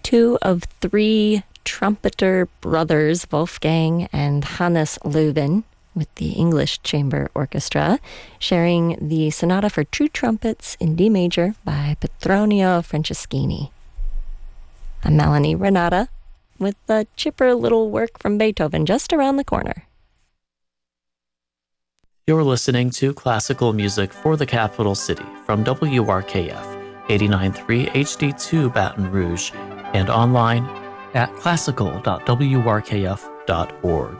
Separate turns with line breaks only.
two of three trumpeter brothers, Wolfgang and Hannes Löwen, with the English Chamber Orchestra, sharing the Sonata for Two Trumpets in D major by Petronio Franceschini. I'm Melanie Renata with a chipper little work from Beethoven just around the corner.
You're listening to classical music for the capital city from WRKF 89.3 HD2 Baton Rouge and online at classical.wrkf.org.